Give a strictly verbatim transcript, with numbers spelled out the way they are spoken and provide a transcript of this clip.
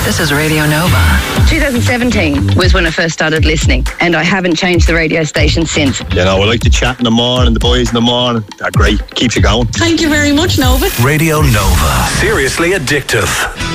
This is Radio Nova. twenty seventeen was when I first started listening, and I haven't changed the radio station since. You know, I like the chat in the morning, the boys in the morning. They're great. Keeps you going. Thank you very much, Nova. Radio Nova. Seriously addictive.